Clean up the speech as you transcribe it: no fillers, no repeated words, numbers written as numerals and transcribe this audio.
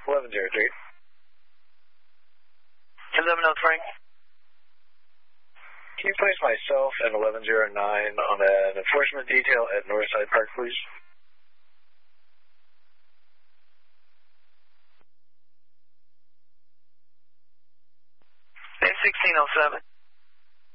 1103. 1103. Can you place myself and 1109 on an enforcement detail at Northside Park, please? 1607.